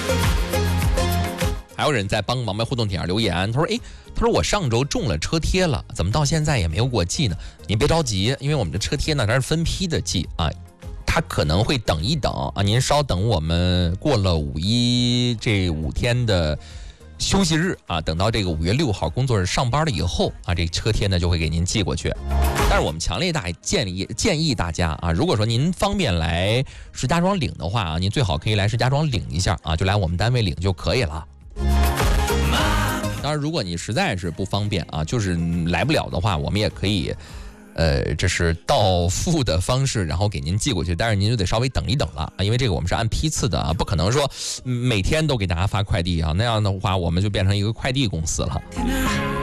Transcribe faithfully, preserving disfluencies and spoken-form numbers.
还有人在帮忙卖互动帖上留言，他说：“哎，他说我上周中了车贴了，怎么到现在也没有给我寄呢？您别着急，因为我们的车贴呢它是分批的寄啊，它可能会等一等啊，您稍等我们过了五一这五天的休息日啊，等到这个五月六号工作日上班了以后啊，这车贴呢就会给您寄过去。但是我们强烈大建议建议大家啊，如果说您方便来石家庄领的话啊，您最好可以来石家庄领一下啊，就来我们单位领就可以了。当然，如果你实在是不方便啊，就是来不了的话，我们也可以，呃，这是到付的方式，然后给您寄过去。但是您就得稍微等一等了啊，因为这个我们是按批次的啊，不可能说每天都给大家发快递啊，那样的话我们就变成一个快递公司了。